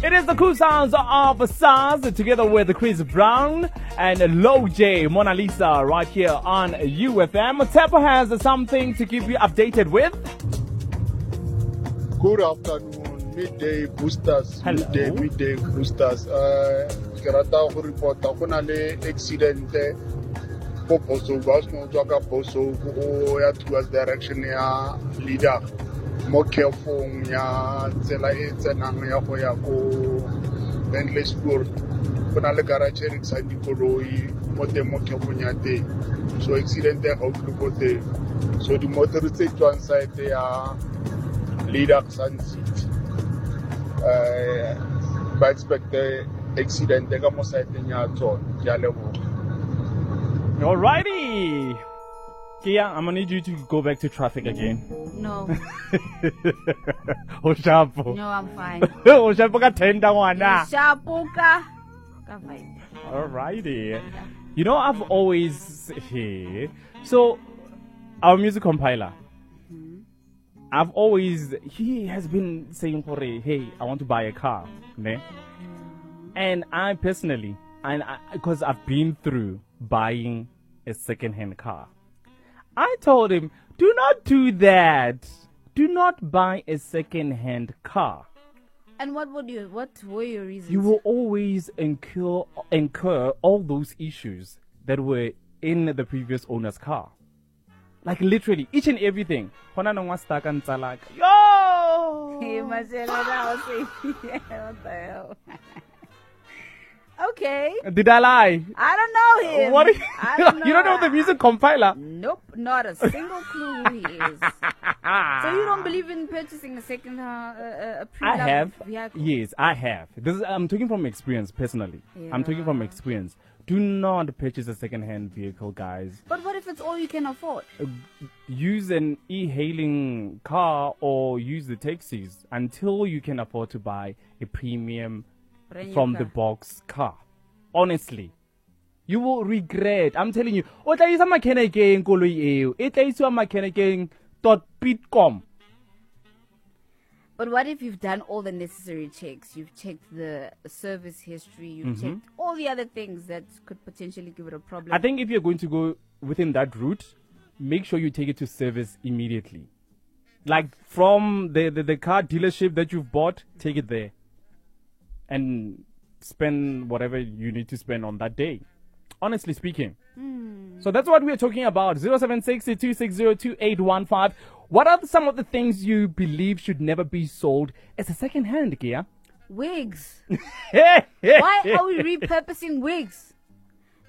It is the cool sounds of SARS together with Chris Brown and Low J, Mona Lisa, right here on UFM. Tepo has something to keep you updated with. Good afternoon, midday boosters. Hello. Midday boosters. Ke rata go reporta go na le accident go Boso bus no tswa ka Boso go ya towards direction ya leader mo careful ya tsela e tsenang ya go ya go Bentleysport go na le garage e rekisa dikoloi mo teng mo careful ya teng, so accident e go tlo teng, so di motor tse tswang side ya leader Sun City ba expect the accident ka mo side ya tsona ya leboga. Alrighty. Kia, I'm gonna need you to go back to traffic again. No. Oshapo. No, I'm fine. Oshapo ka tenda wana. Shapuka. Fine. Alrighty. You know, I've always so our music compiler. He has been saying, hey, I want to buy a car. Ne? And I personally, because I've been through buying a second-hand car, I told him, do not do that. Do not buy a second-hand car. And what were your reasons? You will always incur all those issues that were in the previous owner's car. Like literally, each and everything. Yo! Hey, Marcelo, that was what the hell? Okay. Did I lie? I don't know him. What? I don't know. You don't know the music compiler? Nope, not a single clue who he is. So you don't believe in purchasing a second a pre-loved I have. vehicle? Yes, I have. I'm talking from experience personally. I'm talking from experience. Do not purchase a second-hand vehicle, guys. But what if it's all you can afford? Use an e-hailing car or use the taxis until you can afford to buy a premium from the box car. Honestly, you will regret. I'm telling you. O tla isa makenekeng koloi eo. E tla iswa makenekeng .pitcom. But what if you've done all the necessary checks? You've checked the service history. You've checked all the other things that could potentially give it a problem. I think if you're going to go within that route, make sure you take it to service immediately. Like from the car dealership that you've bought, take it there. And spend whatever you need to spend on that day. Honestly speaking. So that's what we're talking about. 076026022815. What are some of the things you believe should never be sold as a second hand, Kia? Wigs. Why are we repurposing wigs?